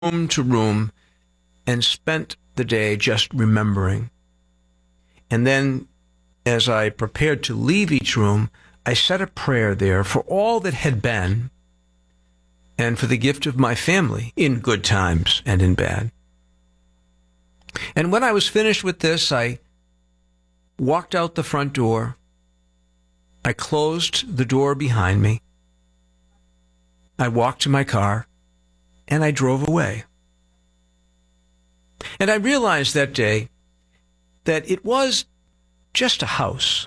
room to room and spent the day just remembering. And then, as I prepared to leave each room, I said a prayer there for all that had been and for the gift of my family in good times and in bad. And when I was finished with this, I walked out the front door. I closed the door behind me. I walked to my car, and I drove away. And I realized that day that it was just a house.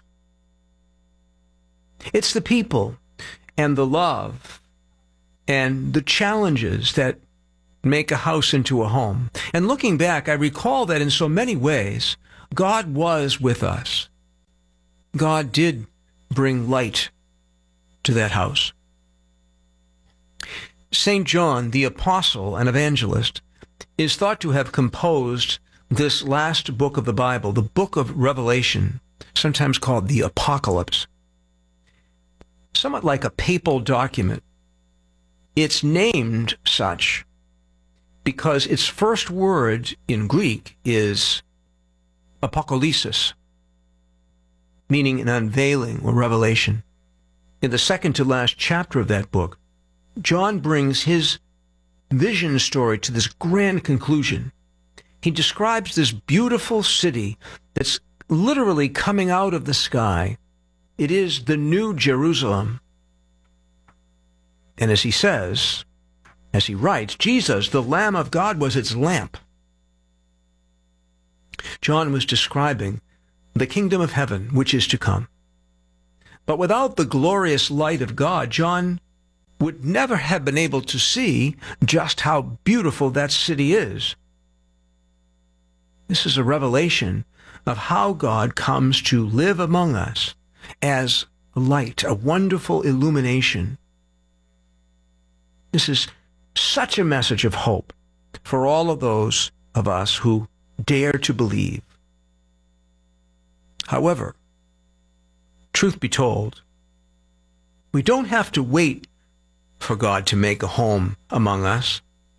It's the people and the love and the challenges that make a house into a home. And looking back, I recall that in so many ways, God was with us. God did bring light to that house. St. John, the apostle and evangelist, is thought to have composed this last book of the Bible, the book of Revelation, sometimes called the Apocalypse, somewhat like a papal document. It's named such because its first word in Greek is apokalypsis, meaning an unveiling or revelation. In the second to last chapter of that book, John brings his vision story to this grand conclusion. He describes this beautiful city that's literally coming out of the sky. It is the New Jerusalem. And as he says, as he writes, Jesus, the Lamb of God, was its lamp. John was describing the kingdom of heaven, which is to come. But without the glorious light of God, John would never have been able to see just how beautiful that city is. This is a revelation of how God comes to live among us as light, a wonderful illumination. This is such a message of hope for all of those of us who dare to believe. However, truth be told, we don't have to wait for God to make a home among us.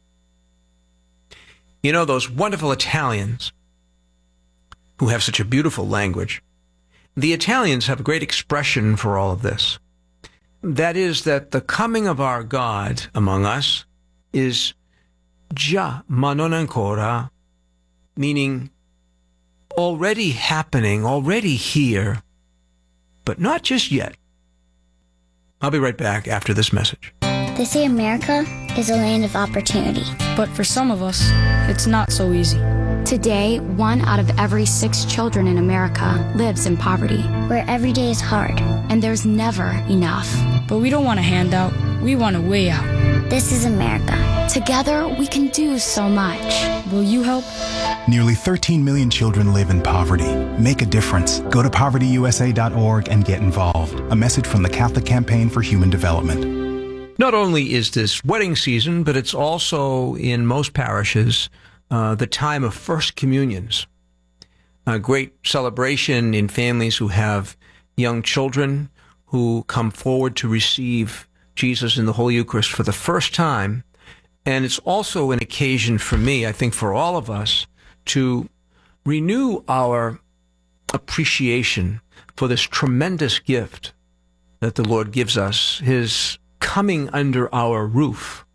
You know, those wonderful Italians who have such a beautiful language, the Italians have a great expression for all of this. That is that the coming of our God among us is già, ma non ancora, meaning already happening, already here, but not just yet. I'll be right back after this message. They say America is a land of opportunity. But for some of us, it's not so easy. Today, 1 out of every 6 children in America lives in poverty. Where every day is hard. And there's never enough. But we don't want a handout. We want a way out. This is America. Together, we can do so much. Will you help? Nearly 13 million children live in poverty. Make a difference. Go to povertyusa.org and get involved. A message from the Catholic Campaign for Human Development. Not only is this wedding season, but it's also in most parishes the time of First Communions. A great celebration in families who have young children who come forward to receive Jesus in the Holy Eucharist for the first time. And it's also an occasion for me, I think for all of us, to renew our appreciation for this tremendous gift that the Lord gives us, his coming under our roof.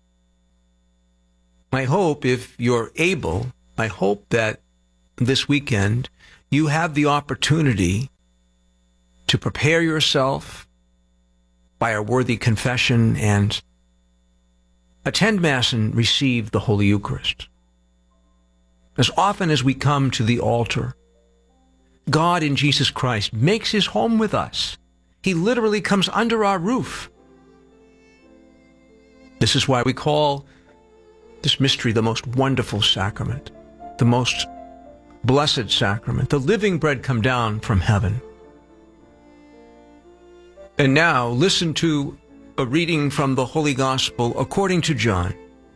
I hope, if you're able, I hope that this weekend you have the opportunity to prepare yourself by a worthy confession and attend Mass and receive the Holy Eucharist. As often as we come to the altar, God in Jesus Christ makes his home with us. He literally comes under our roof. This is why we call this mystery the most wonderful sacrament, the most blessed sacrament, the living bread come down from heaven. And now listen to a reading from the Holy Gospel according to John.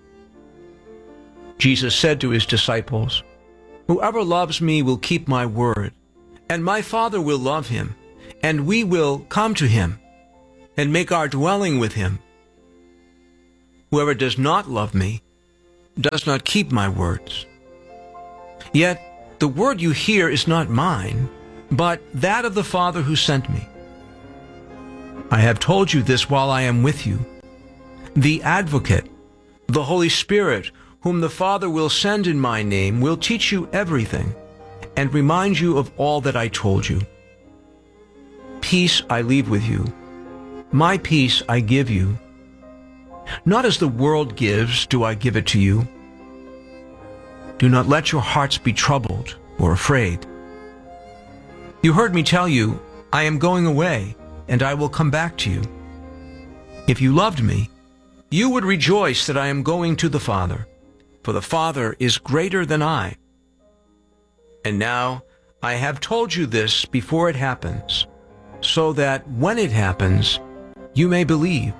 Jesus said to his disciples, "Whoever loves me will keep my word, and my Father will love him, and we will come to him and make our dwelling with him. Whoever does not love me does not keep my words. Yet the word you hear is not mine, but that of the Father who sent me. I have told you this while I am with you. The Advocate, the Holy Spirit, whom the Father will send in my name, will teach you everything and remind you of all that I told you. Peace I leave with you. My peace I give you. Not as the world gives do I give it to you. Do not let your hearts be troubled or afraid. You heard me tell you, I am going away, and I will come back to you. If you loved me, you would rejoice that I am going to the Father, for the Father is greater than I. And now I have told you this before it happens, so that when it happens, you may believe.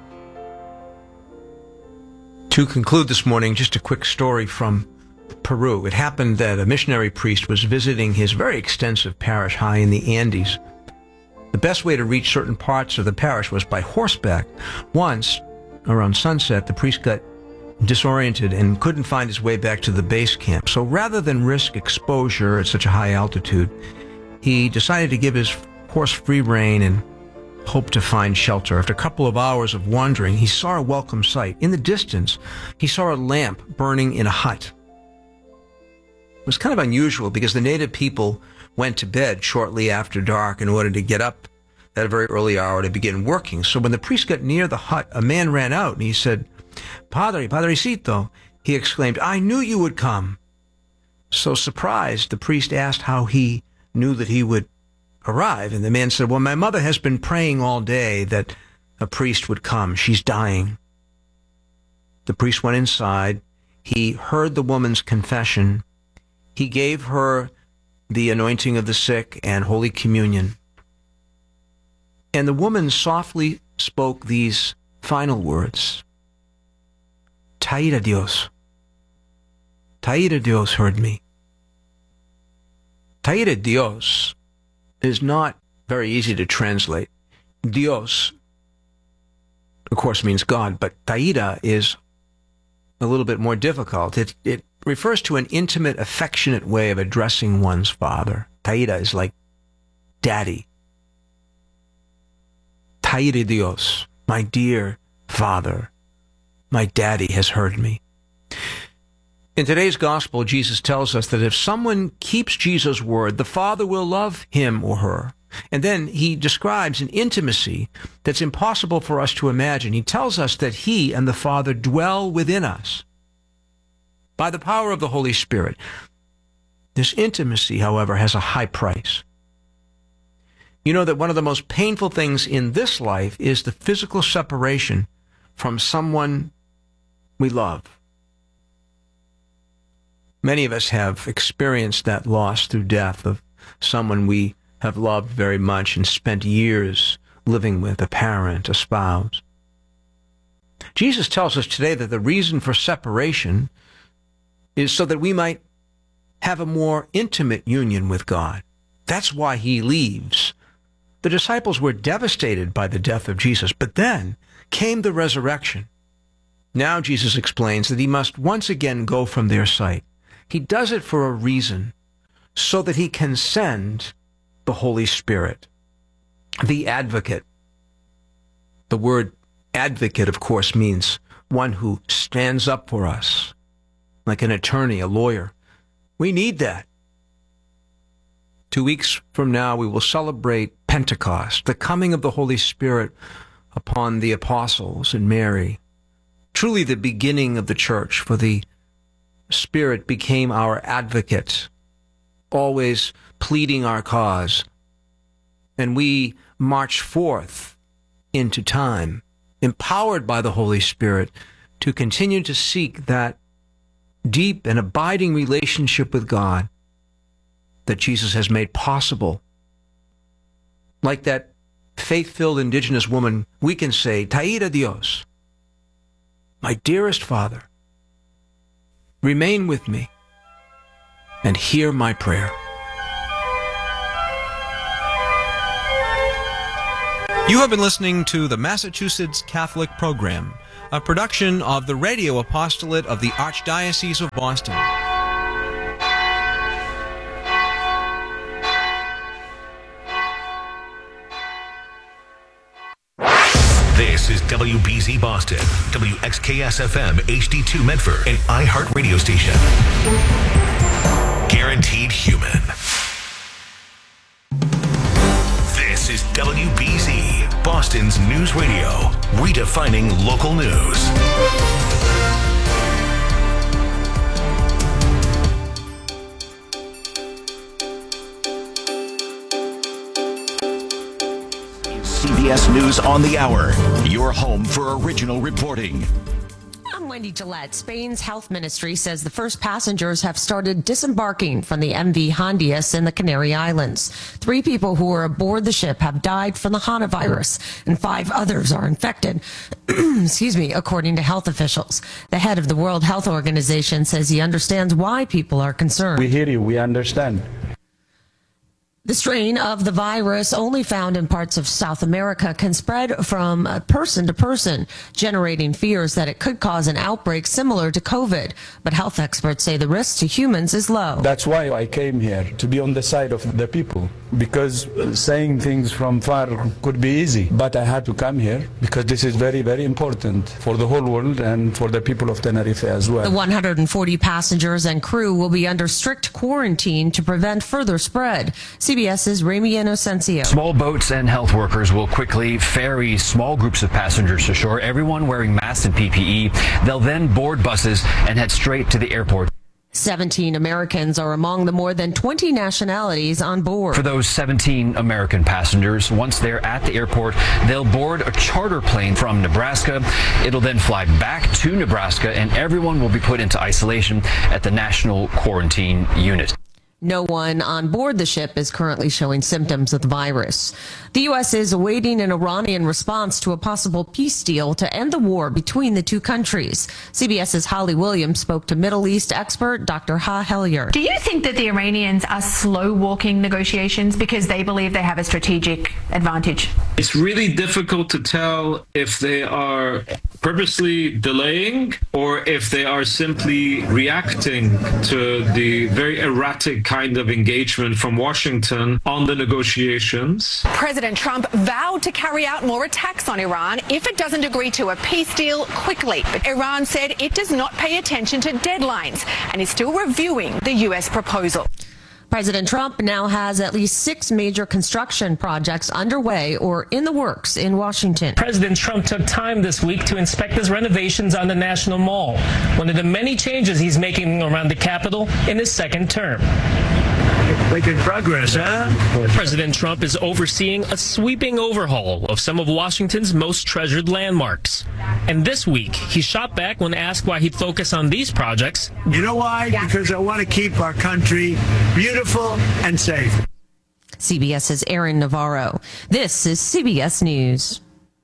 To conclude this morning, just a quick story from Peru. It happened that a missionary priest was visiting his very extensive parish high in the Andes. The best way to reach certain parts of the parish was by horseback. Once, around sunset, the priest got disoriented and couldn't find his way back to the base camp. So rather than risk exposure at such a high altitude, he decided to give his horse free rein and hoped to find shelter. After a couple of hours of wandering, he saw a welcome sight. In the distance, he saw a lamp burning in a hut. It was kind of unusual because the native people went to bed shortly after dark in order to get up at a very early hour to begin working. So when the priest got near the hut, a man ran out and he said, Padrecito, he exclaimed, I knew you would come. So surprised, the priest asked how he knew that he would arrive. And the man said, well, my mother has been praying all day that a priest would come. She's dying. The priest went inside. He heard the woman's confession. He gave her the anointing of the sick and Holy Communion. And the woman softly spoke these final words. Taira Dios. Taira Dios heard me. Taira Dios is not very easy to translate. Dios, of course, means God, but Taira is a little bit more difficult. It refers to an intimate, affectionate way of addressing one's father. Taira is like daddy. Taira Dios, my dear Father, my daddy has heard me. In today's gospel, Jesus tells us that if someone keeps Jesus' word, the Father will love him or her. And then he describes an intimacy that's impossible for us to imagine. He tells us that he and the Father dwell within us by the power of the Holy Spirit. This intimacy, however, has a high price. You know that one of the most painful things in this life is the physical separation from someone we love. Many of us have experienced that loss through death of someone we have loved very much and spent years living with, a parent, a spouse. Jesus tells us today that the reason for separation is so that we might have a more intimate union with God. That's why he leaves. The disciples were devastated by the death of Jesus, but then came the resurrection. Now Jesus explains that he must once again go from their sight. He does it for a reason, so that he can send the Holy Spirit, the Advocate. The word advocate, of course, means one who stands up for us, like an attorney, a lawyer. We need that. 2 weeks from now, we will celebrate Pentecost, the coming of the Holy Spirit upon the apostles and Mary. Truly the beginning of the church, for the Spirit became our advocate, always pleading our cause. And we march forth into time, empowered by the Holy Spirit, to continue to seek that deep and abiding relationship with God that Jesus has made possible. Like that faith-filled indigenous woman, we can say, Taira Dios, my dearest Father, remain with me and hear my prayer. You have been listening to the Massachusetts Catholic Program, a production of the Radio Apostolate of the Archdiocese of Boston. This is WBZ Boston, WXKS-FM HD2 Medford, an iHeart radio station. Guaranteed human. This is WBZ, Boston's news radio, redefining local news. CBS News on the Hour, your home for original reporting. I'm Wendy Gillette. Spain's health ministry says the first passengers have started disembarking from the MV Hondias in the Canary Islands. 3 people who were aboard the ship have died from the Hana virus, and 5 others are infected, according to health officials. The head of the World Health Organization says he understands why people are concerned. We hear you. We understand. The strain of the virus, only found in parts of South America, can spread from person to person, generating fears that it could cause an outbreak similar to COVID. But health experts say the risk to humans is low. That's why I came here, to be on the side of the people, because saying things from far could be easy. But I had to come here because this is very, very important for the whole world and for the people of Tenerife as well. The 140 passengers and crew will be under strict quarantine to prevent further spread. CBS's Ramy Inocencio. Small boats and health workers will quickly ferry small groups of passengers to shore, everyone wearing masks and PPE. They'll then board buses and head straight to the airport. 17 Americans are among the more than 20 nationalities on board. For those 17 American passengers, once they're at the airport, they'll board a charter plane from Nebraska. It'll then fly back to Nebraska, and everyone will be put into isolation at the National Quarantine Unit. No one on board the ship is currently showing symptoms of the virus. The U.S. is awaiting an Iranian response to a possible peace deal to end the war between the two countries. CBS's Holly Williams spoke to Middle East expert Dr. Ha Helyar. Do you think that the Iranians are slow-walking negotiations because they believe they have a strategic advantage? It's really difficult to tell if they are purposely delaying or if they are simply reacting to the very erratic kind of engagement from Washington on the negotiations. President Trump vowed to carry out more attacks on Iran if it doesn't agree to a peace deal quickly. But Iran said it does not pay attention to deadlines and is still reviewing the U.S. proposal. President Trump now has at least 6 major construction projects underway or in the works in Washington. President Trump took time this week to inspect his renovations on the National Mall, one of the many changes he's making around the Capitol in his second term. Making progress, huh? President Trump is overseeing a sweeping overhaul of some of Washington's most treasured landmarks. And this week, he shot back when asked why he'd focus on these projects. You know why? Because I want to keep our country beautiful and safe. CBS's Aaron Navarro. This is CBS News.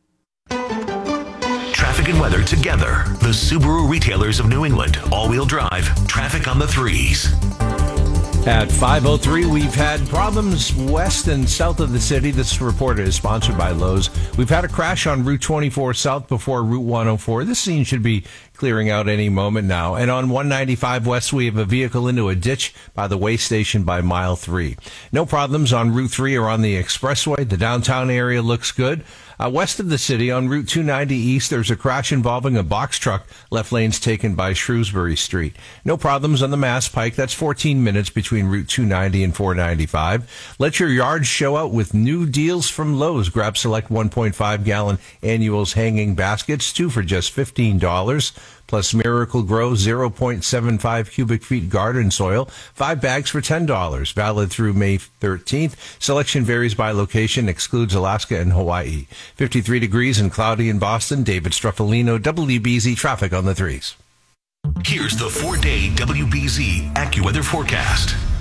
Traffic and weather together. The Subaru retailers of New England. All-wheel drive. Traffic on the 3s. At 5:03, we've had problems west and south of the city. This report is sponsored by Lowe's. We've had a crash on Route 24 south before Route 104. This scene should be clearing out any moment now. And on 195 west, we have a vehicle into a ditch by the way station by mile 3. No problems on Route 3 or on the expressway. The downtown area looks good. West of the city on Route 290 east, there's a crash involving a box truck. Left lane's taken by Shrewsbury Street. No problems on the Mass Pike. That's 14 minutes between Route 290 and 495. Let your yard show out with new deals from Lowe's. Grab select 1.5-gallon annuals hanging baskets, 2 for just $15. Plus Miracle Grow 0.75 cubic feet garden soil, 5 bags for $10. Valid through May 13th. Selection varies by location, excludes Alaska and Hawaii. 53 degrees and cloudy in Boston. David Struffolino, WBZ Traffic on the 3s. Here's the 4-day WBZ AccuWeather forecast.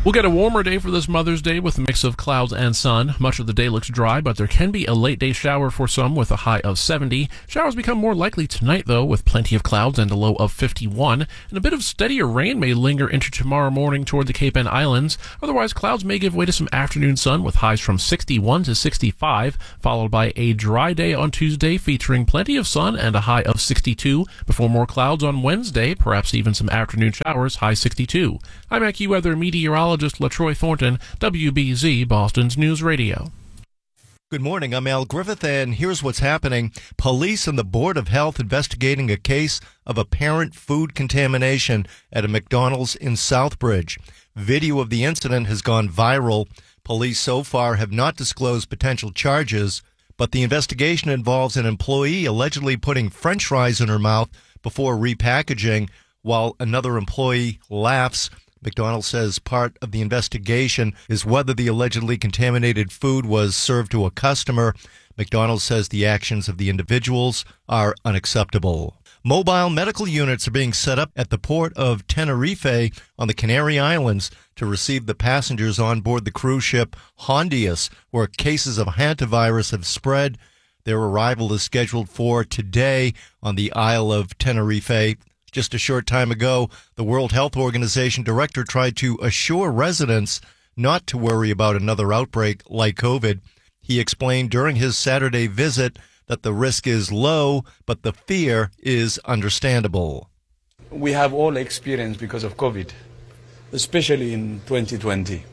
We'll get a warmer day for this Mother's Day with a mix of clouds and sun. Much of the day looks dry, but there can be a late-day shower for some with a high of 70. Showers become more likely tonight, though, with plenty of clouds and a low of 51. And a bit of steadier rain may linger into tomorrow morning toward the Cape and Islands. Otherwise, clouds may give way to some afternoon sun with highs from 61 to 65, followed by a dry day on Tuesday featuring plenty of sun and a high of 62, before more clouds on Wednesday, perhaps even some afternoon showers, high 62. I'm AccuWeather meteorologist LaTroy Thornton, WBZ, Boston's News Radio. Good morning, I'm Al Griffith, and here's what's happening. Police and the Board of Health investigating a case of apparent food contamination at a McDonald's in Southbridge. Video of the incident has gone viral. Police so far have not disclosed potential charges, but the investigation involves an employee allegedly putting French fries in her mouth before repackaging while another employee laughs. McDonald's says part of the investigation is whether the allegedly contaminated food was served to a customer. McDonald's says the actions of the individuals are unacceptable. Mobile medical units are being set up at the port of Tenerife on the Canary Islands to receive the passengers on board the cruise ship Hondias, where cases of hantavirus have spread. Their arrival is scheduled for today on the Isle of Tenerife. Just a short time ago, the World Health Organization director tried to assure residents not to worry about another outbreak like COVID. He explained during his Saturday visit that the risk is low, but the fear is understandable. We have all experienced because of COVID, especially in 2020.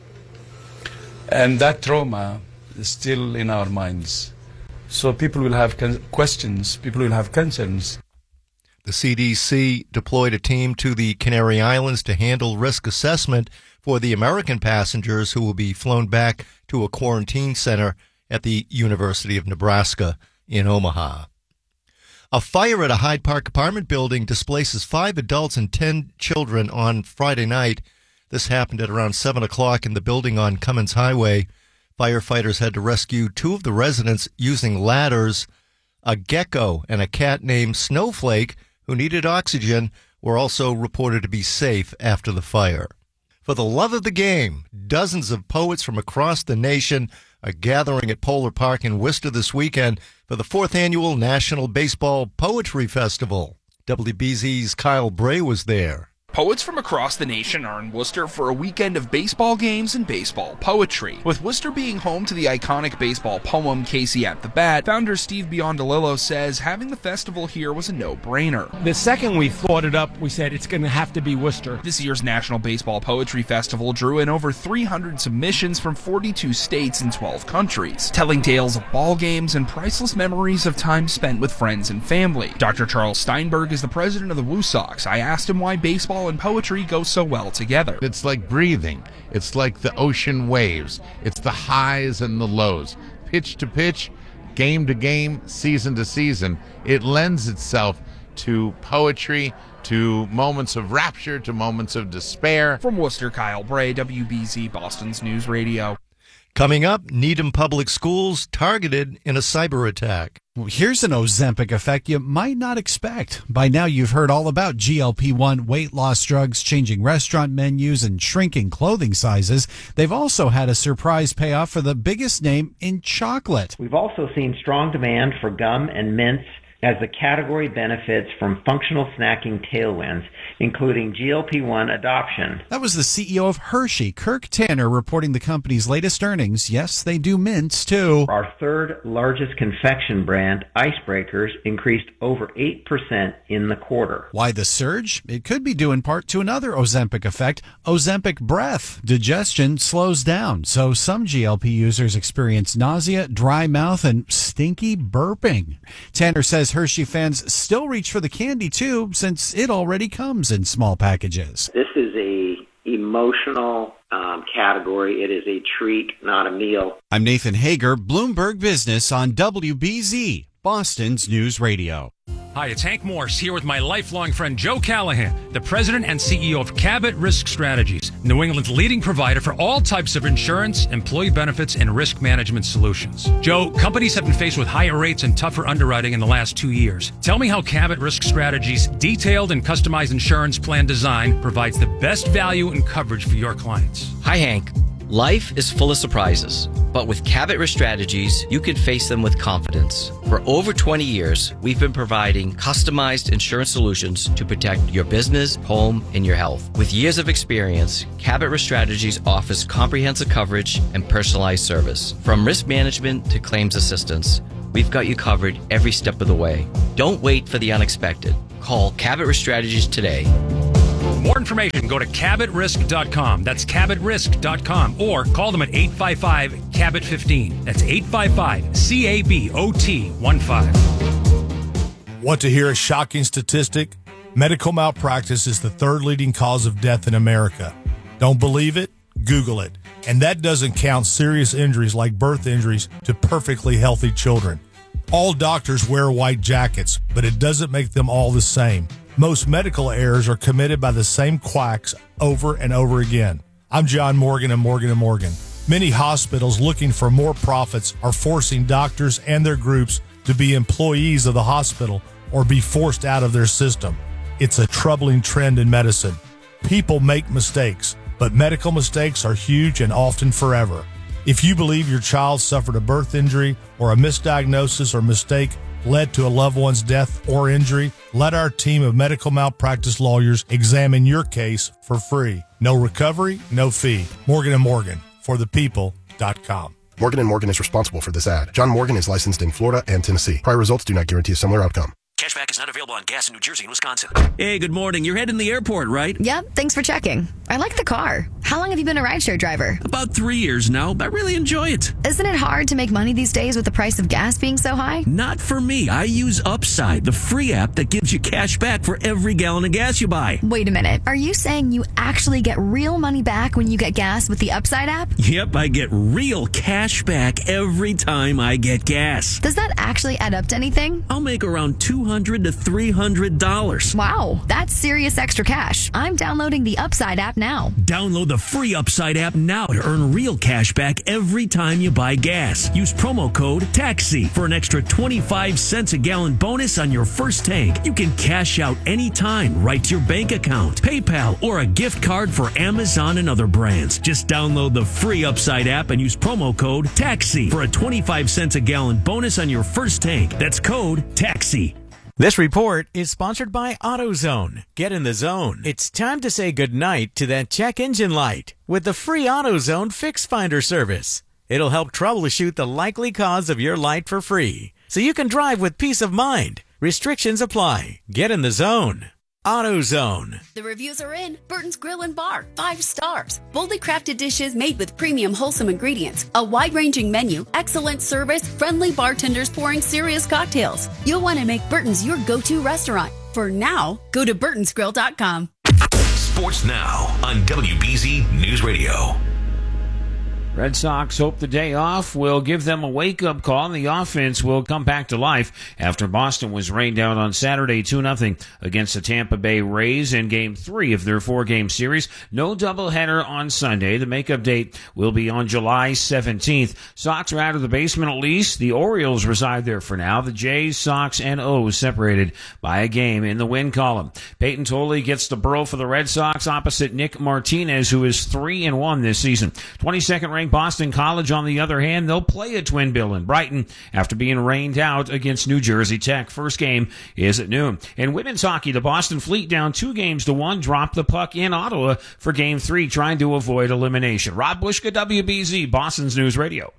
And that trauma is still in our minds. So people will have questions, people will have concerns. The CDC deployed a team to the Canary Islands to handle risk assessment for the American passengers who will be flown back to a quarantine center at the University of Nebraska in Omaha. A fire at a Hyde Park apartment building displaces 5 adults and 10 children on Friday night. This happened at around 7 o'clock in the building on Cummins Highway. Firefighters had to rescue 2 of the residents using ladders. A gecko and a cat named Snowflake, who needed oxygen, were also reported to be safe after the fire. For the love of the game, dozens of poets from across the nation are gathering at Polar Park in Worcester this weekend for the 4th annual National Baseball Poetry Festival. WBZ's Kyle Bray was there. Poets from across the nation are in Worcester for a weekend of baseball games and baseball poetry. With Worcester being home to the iconic baseball poem Casey at the Bat, founder Steve Biondolillo says having the festival here was a no-brainer. The second we thought it up, we said it's going to have to be Worcester. This year's National Baseball Poetry Festival drew in over 300 submissions from 42 states and 12 countries, telling tales of ball games and priceless memories of time spent with friends and family. Dr. Charles Steinberg is the president of the Woo Sox. I asked him why baseball and poetry go so well together. It's like breathing. It's like the ocean waves. It's the highs and the lows. Pitch to pitch, game to game, season to season. It lends itself to poetry, to moments of rapture, to moments of despair. From Worcester, Kyle Bray, WBZ, Boston's News Radio. Coming up, Needham Public Schools targeted in a cyber attack. Well, here's an Ozempic effect you might not expect. By now, you've heard all about GLP-1 weight loss drugs, changing restaurant menus, and shrinking clothing sizes. They've also had a surprise payoff for the biggest name in chocolate. We've also seen strong demand for gum and mints as the category benefits from functional snacking tailwinds, including GLP-1 adoption. That was the CEO of Hershey, Kirk Tanner, reporting the company's latest earnings. Yes, they do mints, too. Our third largest confection brand, Icebreakers, increased over 8% in the quarter. Why the surge? It could be due in part to another Ozempic effect, Ozempic breath. Digestion slows down, so some GLP users experience nausea, dry mouth, and stinky burping. Tanner says Hershey fans still reach for the candy, too, since it already comes in small packages. This is a emotional category. It is a treat, not a meal. I'm Nathan Hager, Bloomberg Business on WBZ, Boston's News Radio. Hi, it's Hank Morse here with my lifelong friend Joe Callahan, the president and CEO of Cabot Risk Strategies, New England's leading provider for all types of insurance, employee benefits, and risk management solutions. Joe, companies have been faced with higher rates and tougher underwriting in the last 2 years. Tell me how Cabot Risk Strategies' detailed and customized insurance plan design provides the best value and coverage for your clients. Hi, Hank. Life is full of surprises, but with Cabot Risk Strategies, you can face them with confidence. For over 20 years, we've been providing customized insurance solutions to protect your business, home, and your health. With years of experience, Cabot Risk Strategies offers comprehensive coverage and personalized service. From risk management to claims assistance, we've got you covered every step of the way. Don't wait for the unexpected. Call Cabot Risk Strategies today. For more information, go to CabotRisk.com. That's CabotRisk.com. Or call them at 855-CABOT-15. That's 855-CABOT-15. Want to hear a shocking statistic? Medical malpractice is the third leading cause of death in America. Don't believe it? Google it. And that doesn't count serious injuries like birth injuries to perfectly healthy children. All doctors wear white jackets, but it doesn't make them all the same. Most medical errors are committed by the same quacks over and over again. I'm John Morgan of Morgan & Morgan. Many hospitals looking for more profits are forcing doctors and their groups to be employees of the hospital or be forced out of their system. It's a troubling trend in medicine. People make mistakes, but medical mistakes are huge and often forever. If you believe your child suffered a birth injury or a misdiagnosis or mistake led to a loved one's death or injury, let our team of medical malpractice lawyers examine your case for free. No recovery, no fee. Morgan & Morgan, forthepeople.com. Morgan & Morgan is responsible for this ad. John Morgan is licensed in Florida and Tennessee. Prior results do not guarantee a similar outcome. Cashback is not available on gas in New Jersey and Wisconsin. Hey, good morning. You're heading to the airport, right? Yep, thanks for checking. I like the car. How long have you been a rideshare driver? About 3 years now. I really enjoy it. Isn't it hard to make money these days with the price of gas being so high? Not for me. I use Upside, the free app that gives you cash back for every gallon of gas you buy. Wait a minute. Are you saying you actually get real money back when you get gas with the Upside app? Yep, I get real cash back every time I get gas. Does that actually add up to anything? I'll make around $200 to $300. Wow, that's serious extra cash. I'm downloading the Upside app now. Download the free Upside app now to earn real cash back every time you buy gas. Use promo code TAXI for an extra 25 cents a gallon bonus on your first tank. You can cash out anytime right to your bank account, PayPal, or a gift card for Amazon and other brands. Just download the free Upside app and use promo code TAXI for a 25 cents a gallon bonus on your first tank. That's code TAXI. This report is sponsored by AutoZone. Get in the zone. It's time to say goodnight to that check engine light with the free AutoZone Fix Finder service. It'll help troubleshoot the likely cause of your light for free, so you can drive with peace of mind. Restrictions apply. Get in the zone. AutoZone. The reviews are in. Burton's Grill and Bar, 5 stars. Boldly crafted dishes made with premium wholesome ingredients. A wide-ranging menu, excellent service, friendly bartenders pouring serious cocktails. You'll want to make Burton's your go-to restaurant. For now, go to burtonsgrill.com. Sports Now on WBZ News Radio. Red Sox hope the day off will give them a wake-up call, and the offense will come back to life after Boston was rained out on Saturday 2-0 against the Tampa Bay Rays in Game 3 of their 4-game series. No doubleheader on Sunday. The makeup date will be on July 17th. Sox are out of the basement at least. The Orioles reside there for now. The Jays, Sox, and O's separated by a game in the win column. Peyton Tolley gets the burl for the Red Sox opposite Nick Martinez, who is 3-1 this season. 22nd ranked Boston College, on the other hand, they'll play a twin bill in Brighton after being rained out against New Jersey Tech. First game is at noon. In women's hockey, the Boston Fleet, down 2-1, dropped the puck in Ottawa for Game 3, trying to avoid elimination. Rob Bushka, WBZ, Boston's News Radio.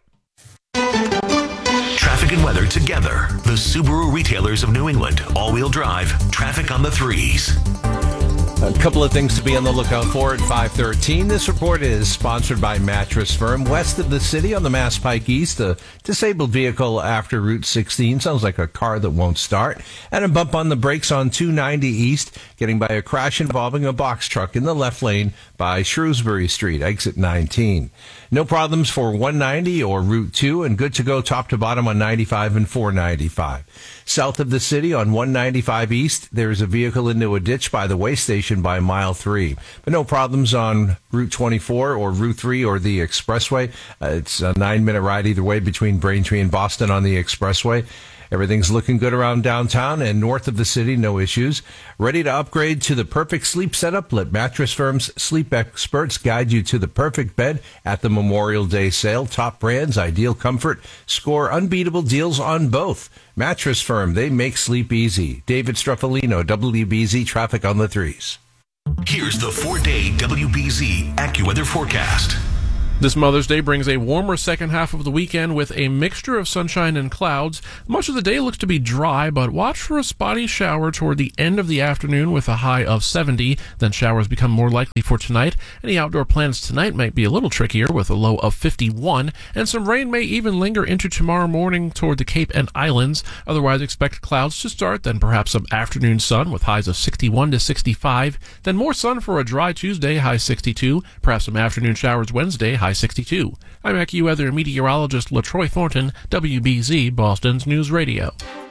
Traffic and weather together. The Subaru retailers of New England. All-wheel drive. Traffic on the 3s. A couple of things to be on the lookout for at 5:13. This report is sponsored by Mattress Firm. West of the city on the Mass Pike East, a disabled vehicle after Route 16. Sounds like a car that won't start. And a bump on the brakes on 290 East, getting by a crash involving a box truck in the left lane by Shrewsbury Street, exit 19. No problems for 190 or Route 2, and good to go top to bottom on 95 and 495. South of the city on 195 East, there's a vehicle into a ditch by the way station by mile 3. But no problems on Route 24 or Route 3 or the expressway. It's a 9-minute ride either way between Braintree and Boston on the expressway. Everything's looking good around downtown and north of the city, no issues. Ready to upgrade to the perfect sleep setup? Let Mattress Firm's sleep experts guide you to the perfect bed at the Memorial Day sale. Top brands, ideal comfort, score unbeatable deals on both. Mattress Firm, they make sleep easy. David Struffolino, WBZ Traffic on the 3s. Here's the 4-day WBZ AccuWeather forecast. This Mother's Day brings a warmer second half of the weekend with a mixture of sunshine and clouds. Much of the day looks to be dry, but watch for a spotty shower toward the end of the afternoon with a high of 70. Then showers become more likely for tonight. Any outdoor plans tonight might be a little trickier with a low of 51, and some rain may even linger into tomorrow morning toward the Cape and Islands. Otherwise, expect clouds to start, then perhaps some afternoon sun with highs of 61 to 65. Then more sun for a dry Tuesday, high 62. Perhaps some afternoon showers Wednesday, high 62. I'm AccuWeather meteorologist LaTroy Thornton, WBZ Boston's News Radio.